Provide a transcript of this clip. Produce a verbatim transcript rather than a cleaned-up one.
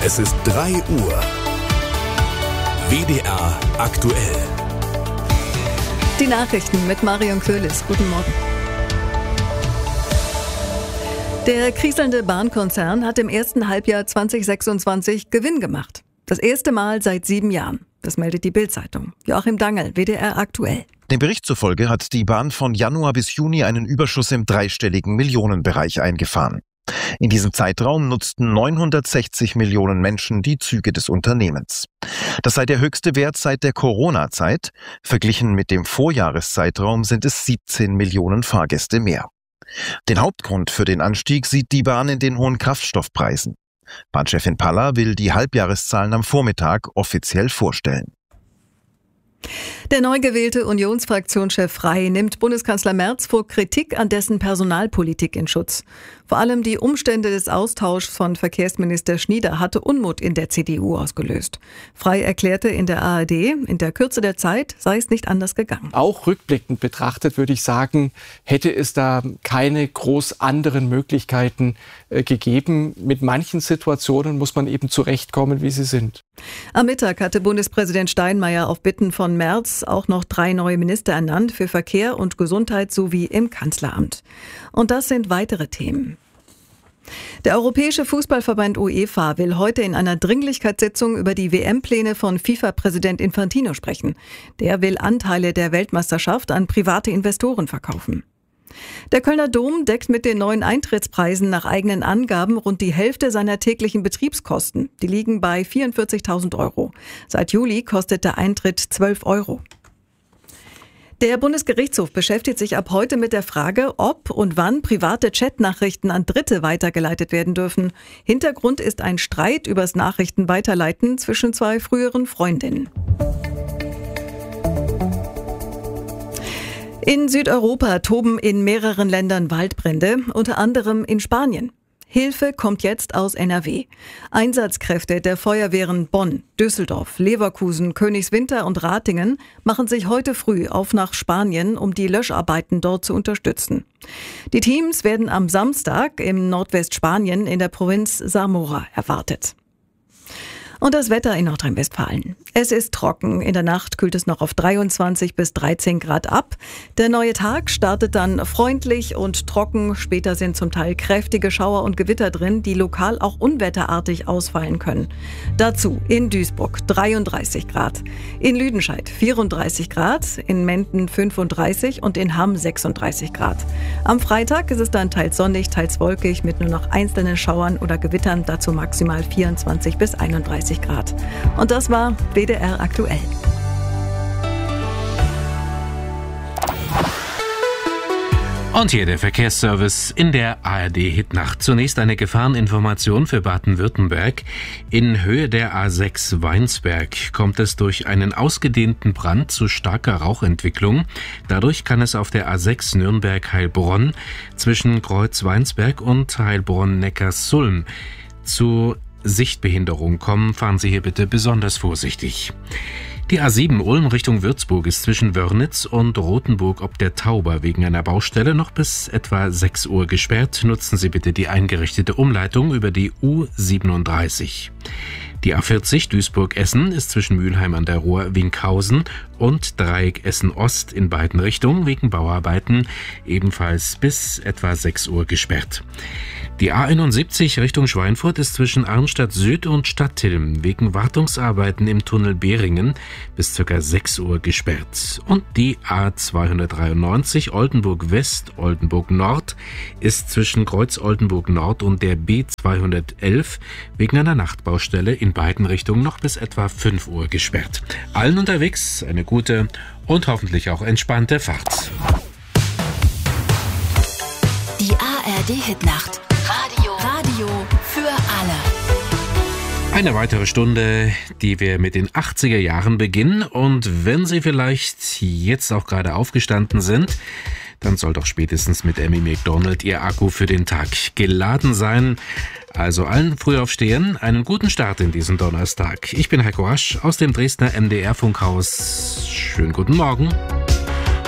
Es ist drei Uhr. W D R aktuell. Die Nachrichten mit Marion Köhlis. Guten Morgen. Der kriselnde Bahnkonzern hat im ersten Halbjahr zwanzig sechsundzwanzig Gewinn gemacht. Das erste Mal seit sieben Jahren. Das meldet die Bild-Zeitung. Joachim Dangel, W D R aktuell. Dem Bericht zufolge hat die Bahn von Januar bis Juni einen Überschuss im dreistelligen Millionenbereich eingefahren. In diesem Zeitraum nutzten neunhundertsechzig Millionen Menschen die Züge des Unternehmens. Das sei der höchste Wert seit der Corona-Zeit. Verglichen mit dem Vorjahreszeitraum sind es siebzehn Millionen Fahrgäste mehr. Den Hauptgrund für den Anstieg sieht die Bahn in den hohen Kraftstoffpreisen. Bahnchefin Palla will die Halbjahreszahlen am Vormittag offiziell vorstellen. Der neu gewählte Unionsfraktionschef Frey nimmt Bundeskanzler Merz vor Kritik an dessen Personalpolitik in Schutz. Vor allem die Umstände des Austauschs von Verkehrsminister Schnieder hatte Unmut in der C D U ausgelöst. Frey erklärte in der A R D, in der Kürze der Zeit sei es nicht anders gegangen. Auch rückblickend betrachtet würde ich sagen, hätte es da keine groß anderen Möglichkeiten äh, gegeben. Mit manchen Situationen muss man eben zurechtkommen, wie sie sind. Am Mittag hatte Bundespräsident Steinmeier auf Bitten von Merz auch noch drei neue Minister ernannt für Verkehr und Gesundheit sowie im Kanzleramt. Und das sind weitere Themen. Der Europäische Fußballverband UEFA will heute in einer Dringlichkeitssitzung über die W M-Pläne von FIFA-Präsident Infantino sprechen. Der will Anteile der Weltmeisterschaft an private Investoren verkaufen. Der Kölner Dom deckt mit den neuen Eintrittspreisen nach eigenen Angaben rund die Hälfte seiner täglichen Betriebskosten. Die liegen bei vierundvierzigtausend Euro. Seit Juli kostet der Eintritt zwölf Euro. Der Bundesgerichtshof beschäftigt sich ab heute mit der Frage, ob und wann private Chatnachrichten an Dritte weitergeleitet werden dürfen. Hintergrund ist ein Streit übers Nachrichtenweiterleiten zwischen zwei früheren Freundinnen. In Südeuropa toben in mehreren Ländern Waldbrände, unter anderem in Spanien. Hilfe kommt jetzt aus N R W. Einsatzkräfte der Feuerwehren Bonn, Düsseldorf, Leverkusen, Königswinter und Ratingen machen sich heute früh auf nach Spanien, um die Löscharbeiten dort zu unterstützen. Die Teams werden am Samstag im Nordwestspanien in der Provinz Zamora erwartet. Und das Wetter in Nordrhein-Westfalen. Es ist trocken. In der Nacht kühlt es noch auf dreiundzwanzig bis dreizehn Grad ab. Der neue Tag startet dann freundlich und trocken. Später sind zum Teil kräftige Schauer und Gewitter drin, die lokal auch unwetterartig ausfallen können. Dazu in Duisburg dreiunddreißig Grad, in Lüdenscheid vierunddreißig Grad, in Menden fünfunddreißig und in Hamm sechsunddreißig Grad. Am Freitag ist es dann teils sonnig, teils wolkig mit nur noch einzelnen Schauern oder Gewittern. Dazu maximal vierundzwanzig bis einunddreißig Grad. Und das war W D R aktuell. Und hier der Verkehrsservice in der A R D-Hitnacht. Zunächst eine Gefahreninformation für Baden-Württemberg. In Höhe der A sechs Weinsberg kommt es durch einen ausgedehnten Brand zu starker Rauchentwicklung. Dadurch kann es auf der A sechs Nürnberg-Heilbronn zwischen Kreuz Weinsberg und Heilbronn-Neckarsulm zu Sichtbehinderung kommen. Fahren Sie hier bitte besonders vorsichtig. Die A sieben Ulm Richtung Würzburg ist zwischen Wörnitz und Rothenburg ob der Tauber wegen einer Baustelle noch bis etwa sechs Uhr gesperrt. Nutzen Sie bitte die eingerichtete Umleitung über die U siebenunddreißig. Die A vierzig Duisburg-Essen ist zwischen Mülheim an der Ruhr, Winkhausen und Dreieck Essen-Ost in beiden Richtungen wegen Bauarbeiten ebenfalls bis etwa sechs Uhr gesperrt. Die A einundsiebzig Richtung Schweinfurt ist zwischen Arnstadt Süd und Stadtilm wegen Wartungsarbeiten im Tunnel Behringen bis ca. sechs Uhr gesperrt. Und die A zweihundertdreiundneunzig Oldenburg West, Oldenburg Nord ist zwischen Kreuz Oldenburg Nord und der B zweihundertelf wegen einer Nachtbaustelle in beiden Richtungen noch bis etwa fünf Uhr gesperrt. Allen unterwegs eine gute und hoffentlich auch entspannte Fahrt. Die A R D-Hitnacht. Radio. Radio für alle. Eine weitere Stunde, die wir mit den achtziger Jahren beginnen. Und wenn Sie vielleicht jetzt auch gerade aufgestanden sind, dann soll doch spätestens mit Amy Macdonald Ihr Akku für den Tag geladen sein. Also allen Frühaufstehern einen guten Start in diesen Donnerstag. Ich bin Heiko Asch aus dem Dresdner M D R-Funkhaus. Schönen guten Morgen.